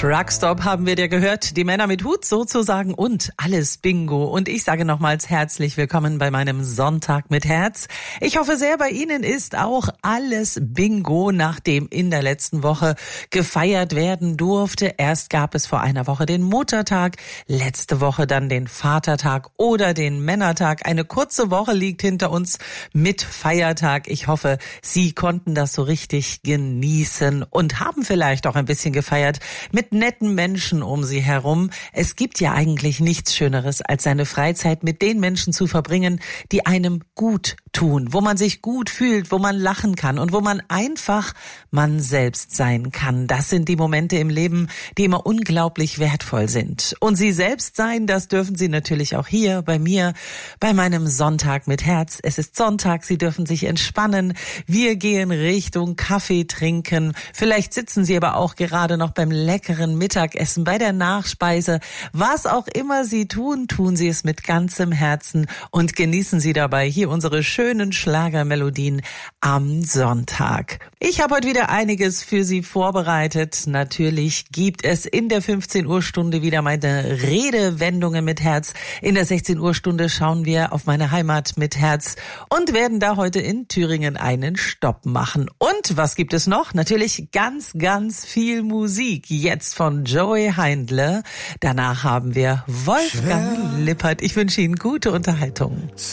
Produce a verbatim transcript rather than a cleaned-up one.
Truckstop haben wir dir gehört, die Männer mit Hut sozusagen und alles Bingo. Und ich sage nochmals herzlich willkommen bei meinem Sonntag mit Herz. Ich hoffe sehr, bei Ihnen ist auch alles Bingo, nachdem in der letzten Woche gefeiert werden durfte. Erst gab es vor einer Woche den Muttertag, letzte Woche dann den Vatertag oder den Männertag. Eine kurze Woche liegt hinter uns mit Feiertag. Ich hoffe, Sie konnten das so richtig genießen und haben vielleicht auch ein bisschen gefeiert mit netten Menschen um Sie herum. Es gibt ja eigentlich nichts Schöneres, als seine Freizeit mit den Menschen zu verbringen, die einem gut tun, wo man sich gut fühlt, wo man lachen kann und wo man einfach man selbst sein kann. Das sind die Momente im Leben, die immer unglaublich wertvoll sind. Und Sie selbst sein, das dürfen Sie natürlich auch hier bei mir, bei meinem Sonntag mit Herz. Es ist Sonntag, Sie dürfen sich entspannen. Wir gehen Richtung Kaffee trinken. Vielleicht sitzen Sie aber auch gerade noch beim leckeren Mittagessen, bei der Nachspeise. Was auch immer Sie tun, tun Sie es mit ganzem Herzen und genießen Sie dabei hier unsere schönen Schlagermelodien am Sonntag. Ich habe heute wieder einiges für Sie vorbereitet. Natürlich gibt es in der fünfzehn Uhr Stunde wieder meine Redewendungen mit Herz. In der sechzehn Uhr Stunde schauen wir auf meine Heimat mit Herz und werden da heute in Thüringen einen Stopp machen. Und was gibt es noch? Natürlich ganz, ganz viel Musik. Jetzt von Joey Heindle. Danach haben wir Wolfgang Lippert. Ich wünsche Ihnen gute Unterhaltung.